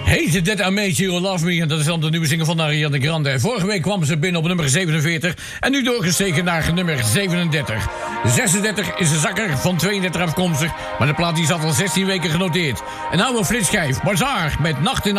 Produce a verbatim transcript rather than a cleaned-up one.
Heette That I Made You Love Me. En dat is dan de nieuwe single van Ariana Grande. Vorige week kwam ze binnen op nummer zevenenveertig. En nu doorgestegen naar nummer zevenendertig. zesendertig is een zakker van tweeëndertig afkomstig. Maar de plaat die zat al zestien weken genoteerd. Een oude flitsschijf. Bazaar met Nacht in